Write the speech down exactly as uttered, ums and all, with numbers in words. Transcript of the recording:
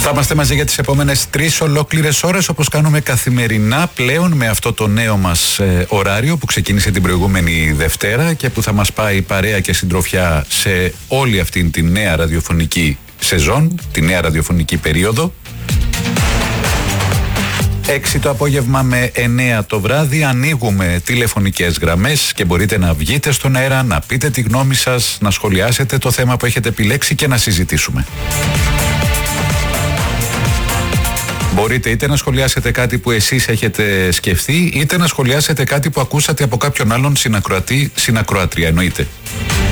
Θα είμαστε μαζί για τις επόμενες τρεις ολόκληρες ώρες, όπως κάνουμε καθημερινά πλέον, με αυτό το νέο μας ε, ωράριο που ξεκίνησε την προηγούμενη Δευτέρα και που θα μας πάει παρέα και συντροφιά σε όλη αυτήν την νέα ραδιοφωνική σεζόν, τη νέα ραδιοφωνική περίοδο. έξι το απόγευμα με εννέα το βράδυ ανοίγουμε τηλεφωνικές γραμμές και μπορείτε να βγείτε στον αέρα, να πείτε τη γνώμη σας, να σχολιάσετε το θέμα που έχετε επιλέξει και να συζητήσουμε. Μπορείτε είτε να σχολιάσετε κάτι που εσείς έχετε σκεφτεί, είτε να σχολιάσετε κάτι που ακούσατε από κάποιον άλλον συνακροατή, συνακροατρία εννοείται.